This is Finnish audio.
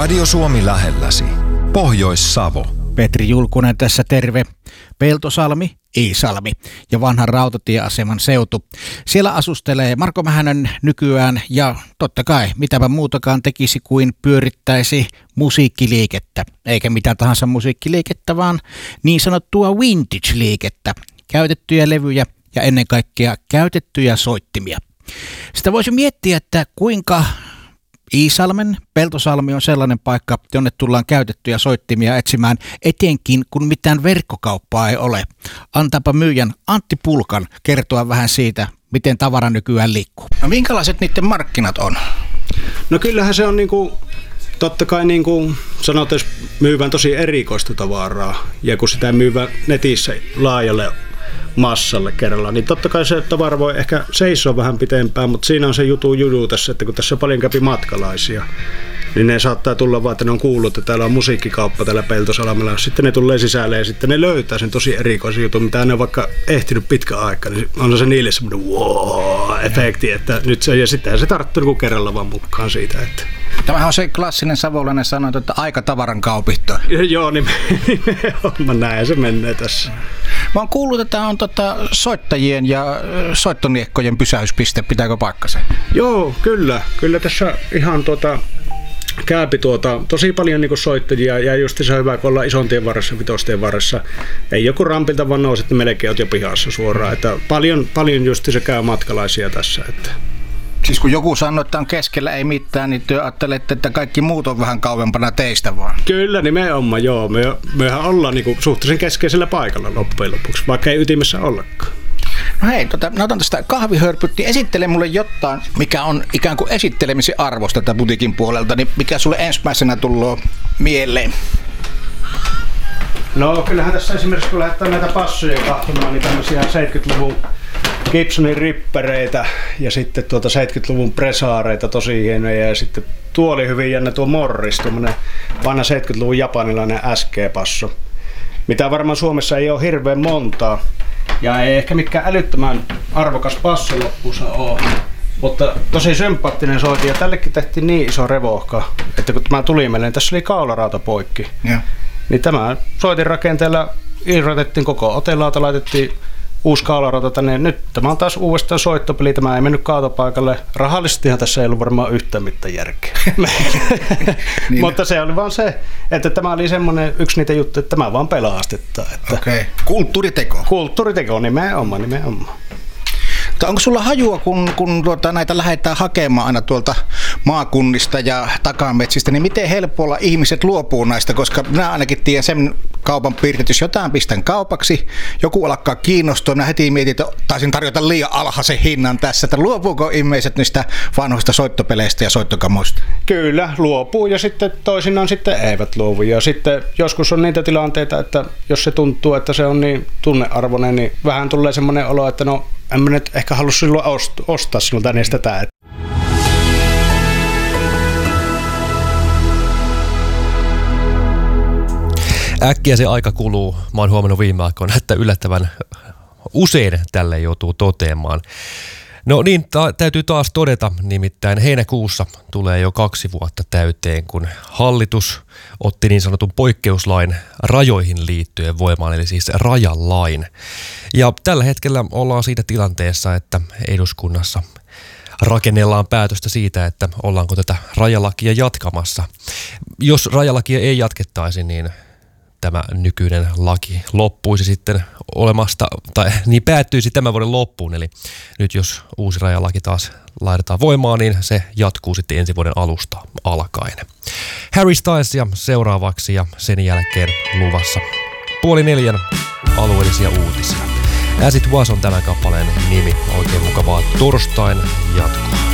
Radio Suomi lähelläsi. Pohjois-Savo. Petri Julkunen tässä terve. Peltosalmi, Iisalmi ja vanhan rautatieaseman seutu. Siellä asustelee Marko Mähänen nykyään ja totta kai mitäpä muutakaan tekisi kuin pyörittäisi musiikkiliikettä. Eikä mitä tahansa musiikkiliikettä, vaan niin sanottua vintage-liikettä. Käytettyjä levyjä ja ennen kaikkea käytettyjä soittimia. Sitä voisi miettiä, että kuinka Iisalmen Peltosalmi on sellainen paikka, jonne tullaan käytettyjä soittimia etsimään, etenkin kun mitään verkkokauppaa ei ole. Antaapa myyjän Antti Pulkan kertoa vähän siitä, miten tavara nykyään liikkuu. No minkälaiset niiden markkinat on? No kyllähän se on totta kai sanotaan myyvän tosi erikoista tavaraa. Ja kun sitä myyvän netissä laajalle massalle kerralla, niin totta kai se tavara voi ehkä seisoa vähän pitempään, mutta siinä on se juju tässä, että kun tässä paljon kävi matkalaisia, niin ne saattaa tulla vaan, että ne on kuullut, että täällä on musiikkikauppa täällä Peltosalmella. Sitten ne tulee sisälle ja sitten ne löytää sen tosi erikoisen jutun, mitä ne on vaikka ehtinyt pitkä aika, niin on se niille semmoinen wow-efekti, että nyt se, ja sittenhän se tarttuu kerralla vaan mukaan siitä, että tämähän on se klassinen savolainen sanonta, että aika tavaran kaupittaa. Joo, nimenomaan näin se menee tässä. Mä oon kuullut, että on soittajien ja soittoniekkojen pysäyspiste. Pitääkö paikkansa? Joo, kyllä tässä ihan käypi tosi paljon soittajia ja just se on hyvä, kun ollaan ison tien varressa, vitostien varressa. Ei joku rampilta vaan nouset, niin melkein oot jo pihassa suoraan. Että paljon just se käy matkalaisia tässä. Että. Siis kun joku sanoo, että on keskellä ei mitään, niin te ajattelette, että kaikki muut on vähän kauempana teistä vaan. Kyllä, nimenomaan joo. Mehän ollaan suhteellisen keskeisellä paikalla loppujen lopuksi, vaikka ei ytimessä ollakaan. No hei, mä otan tästä kahvihörpyt, niin esittele mulle jotain, mikä on ikään kuin esittelemisen arvosta tätä butiikin puolelta, niin mikä sulle ensimmäisenä tullut mieleen? No kyllähän tässä esimerkiksi kun lähdetään näitä passoja katsomaan, niin tämmöisiä 70-luvun Gibsonin rippereitä ja sitten 70-luvun presaareita tosi hienoja ja sitten tuo oli hyvin jännä tuo Morris, tuommoinen vanha 70-luvun japanilainen SG-passo, mitä varmaan Suomessa ei ole hirveän montaa ja ei ehkä mikään älyttömän arvokas passo loppuunsa ole, mutta tosi sympaattinen soitin ja tällekin tehtiin niin iso revohka, että kun tämä tuli meille, niin tässä oli kaularauta poikki. Ja. Niin tämä soitin rakenteella irrotettiin koko otelauta, laitettiin uusi kaularauta tänne. Nyt tämä on taas uudestaan soittopeli. Tämä ei mennyt kaatopaikalle. Rahallisestihan tässä ei ollut varmaan yhtään mitään järkeä. Niin. Mutta se oli vaan se, että tämä oli semmoinen yksi niitä juttuja, että tämä vaan pelastettaa. Okei. Kulttuuriteko. Kulttuuriteko, nimenomaan. Onko sulla hajua, kun näitä lähdetään hakemaan aina tuolta maakunnista ja takametsistä, niin miten helpolla ihmiset luopuu näistä, koska minä ainakin tiedän sen kaupan piirteet, että jos jotain pistän kaupaksi, joku alkaa kiinnostua, minä heti mietin, että taisin tarjota liian alhaisen hinnan tässä, että luopuuko ihmiset niistä vanhoista soittopeleistä ja soittokamoista? Kyllä, luopuu ja sitten toisinaan sitten eivät luovu ja sitten joskus on niitä tilanteita, että jos se tuntuu, että se on niin tunnearvoinen, niin vähän tulee semmoinen olo, että no en mä nyt ehkä halua silloin ostaa sinulta edes tätä. Äkkiä se aika kuluu. Mä oon huomannut viime aikoina, että yllättävän usein tälle joutuu toteamaan. No niin, täytyy taas todeta, nimittäin heinäkuussa tulee jo 2 vuotta täyteen, kun hallitus otti niin sanotun poikkeuslain rajoihin liittyen voimaan, eli siis rajalain. Ja tällä hetkellä ollaan siinä tilanteessa, että eduskunnassa rakennellaan päätöstä siitä, että ollaanko tätä rajalakia jatkamassa. Jos rajalakia ei jatkettaisi, niin tämä nykyinen laki loppuisi sitten olemasta, tai niin päättyisi tämän vuoden loppuun. Eli nyt jos uusi rajalaki taas laitetaan voimaan, niin se jatkuu sitten ensi vuoden alusta alkaen. Harry Stylesia seuraavaksi ja sen jälkeen luvassa 3:30 alueellisia uutisia. As It Was on tämän kappaleen nimi. Oikein mukavaa torstain jatkoa.